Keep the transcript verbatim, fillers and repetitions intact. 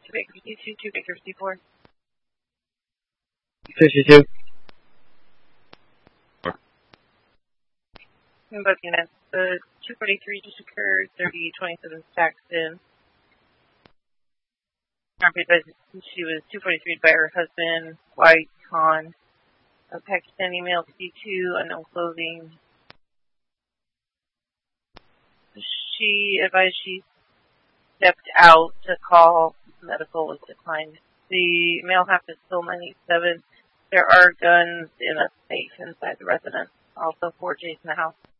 to Baker C two to Baker C four. sixty-two. I'm booking at the two forty-three just occurred, thirty twenty-seven Saxton. She was two forty-three by her husband, White Khan. A Pakistani male C two, unknown clothing. She advised she stepped out to call. Medical was declined. The male half is still ninety-seven. There are guns in a safe inside the residence. Also four J's in the house.